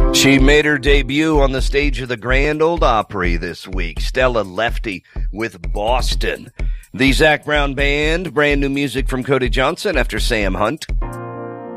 She made her debut on the stage of the Grand Ole Opry this week. Stella Lefty with Boston. The Zac Brown Band, brand new music from Cody Johnson after Sam Hunt.